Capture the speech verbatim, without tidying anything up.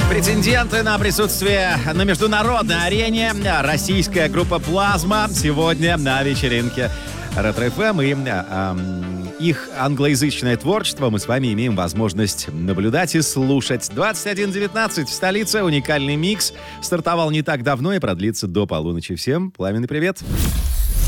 Претенденты на присутствие на международной арене. Российская группа «Плазма» сегодня на вечеринке Ретро-эф эм. И э, их англоязычное творчество мы с вами имеем возможность наблюдать и слушать. двадцать один девятнадцать в столице. Уникальный микс стартовал не так давно и продлится до полуночи. Всем пламенный привет!